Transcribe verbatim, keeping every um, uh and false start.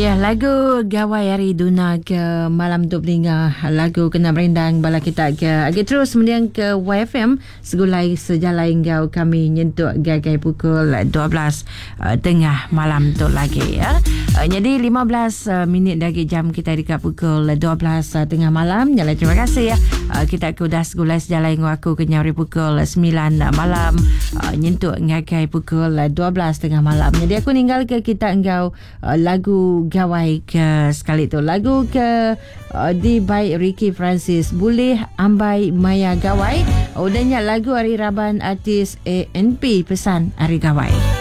Ya, lagu Gawai Hari Duna ke malam tu pendengar. Lagu kena merindang bala kita ke agak terus kemudian ke Y F M segulai sejalan engkau kami nyentuh gagai pukul dua belas uh, tengah malam tu lagi ya. Uh, jadi lima belas uh, minit lagi jam kita dekat pukul dua belas uh, tengah malam. Jadi terima kasih ya. Uh, kita ke udah segulai sejalan engkau aku ke nyari pukul sembilan uh, malam uh, nyentuh gagai pukul dua belas tengah malam. Jadi aku ninggal ke kita engkau uh, lagu Gawai ke sekali tu lagu ke uh, di by Ricky Francis boleh ambai Maya Gawai udahnya lagu Hari Raban artis A N P pesan Hari Gawai.